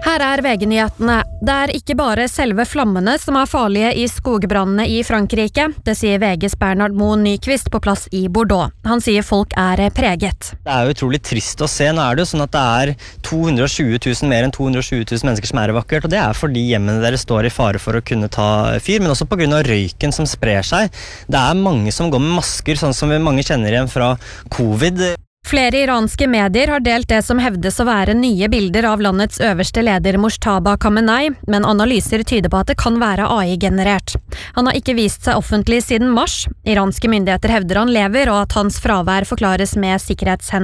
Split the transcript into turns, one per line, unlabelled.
Her VG-nyhetene. Det ikke bare selve flammene som farlige i skogbrannene i Frankrike. Det sier VGs Bernard Moe Nyqvist på plass i Bordeaux. Han sier folk preget.
Det jo utrolig trist å se. Nå det jo sånn at det 220 000, mer enn 220 000 mennesker som evakuert, og det fordi hjemmene deres står i fare for å kunne ta fyr, men også på grunn av røyken som sprer seg. Det mange som går med masker, sånn som vi mange kjenner igjen fra covid.
Flere iranske medier har delt det som hevdes å være nye bilder av landets øverste leder Mojtaba Khamenei, men analyser tyder på at det kan være AI-generert. Han har ikke vist seg offentlig siden mars. Iranske myndigheter hevder han lever, og at hans fravær forklares med sikkerhetshensyn.